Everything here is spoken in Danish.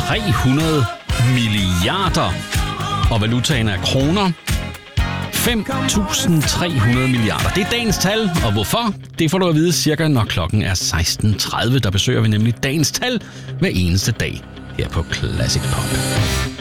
300 milliarder. Og valutaen er kroner. 5.300 milliarder. Det er dagens tal, og hvorfor? Det får du at vide cirka, når klokken er 16.30. Der besøger vi nemlig dagens tal hver eneste dag her på Classic Pop.